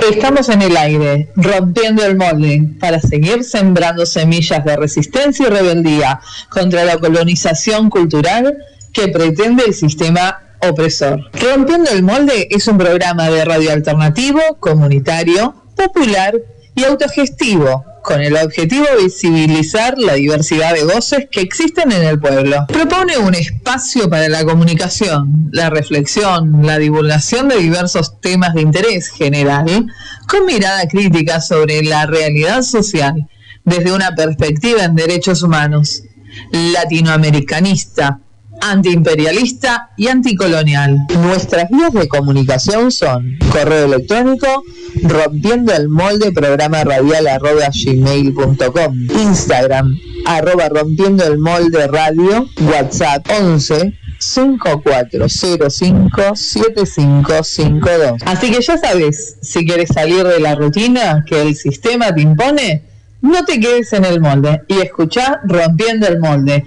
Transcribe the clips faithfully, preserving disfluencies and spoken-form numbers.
Estamos en el aire, rompiendo el molde, para seguir sembrando semillas de resistencia y rebeldía contra la colonización cultural que pretende el sistema opresor. Rompiendo el molde es un programa de radio alternativo, comunitario, popular y autogestivo, con el objetivo de visibilizar la diversidad de voces que existen en el pueblo. Propone un espacio para la comunicación, la reflexión, la divulgación de diversos temas de interés general, con mirada crítica sobre la realidad social, desde una perspectiva en derechos humanos, latinoamericanista, antiimperialista y anticolonial. Nuestras vías de comunicación son correo electrónico rompiendo el molde programa radial arroba gmail punto com, Instagram arroba rompiendo el molde radio, WhatsApp once cinco cuatro cero cinco siete cinco cinco dos. Así que ya sabes, si quieres salir de la rutina que el sistema te impone, no te quedes en el molde y escuchá Rompiendo el Molde.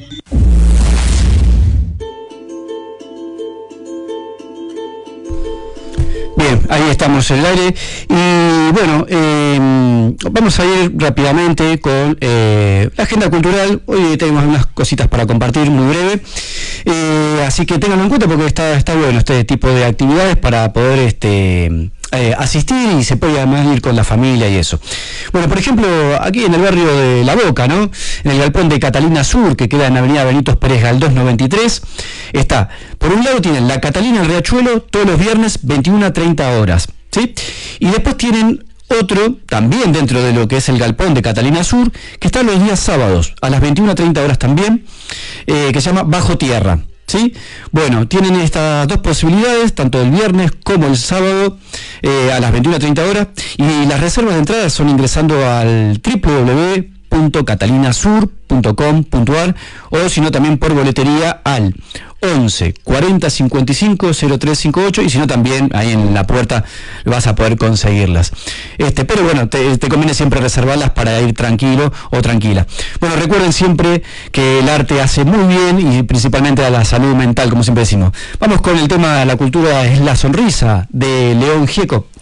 Bien, ahí estamos en el aire y bueno, eh, vamos a ir rápidamente con eh, la agenda cultural. Hoy tenemos unas cositas para compartir muy breve, eh, así que ténganlo en cuenta porque está, está bueno este tipo de actividades para poder este eh, asistir y se puede además ir con la familia y eso. Bueno, por ejemplo, aquí en el barrio de La Boca, ¿no? En el galpón de Catalina Sur, que queda en Avenida Benito Pérez Galdós noventa y tres, está, por un lado tienen la Catalina El Riachuelo todos los viernes veintiuna a treinta horas, ¿sí? Y después tienen otro, también dentro de lo que es el galpón de Catalina Sur, que está los días sábados, a las veintiuna a treinta horas también, eh, que se llama Bajo Tierra, ¿sí? Bueno, tienen estas dos posibilidades, tanto el viernes como el sábado, eh, a las veintiuna a treinta horas, y las reservas de entrada son ingresando al doble u doble u doble u punto catalina sur punto com punto a r o si no también por boletería al once cuarenta cincuenta y cinco cero tres cincuenta y ocho, y si no también ahí en la puerta vas a poder conseguirlas. Este, pero bueno, te, te conviene siempre reservarlas para ir tranquilo o tranquila. Bueno, recuerden siempre que el arte hace muy bien y principalmente a la salud mental, como siempre decimos. Vamos con el tema de la cultura, es la sonrisa de León Gieco.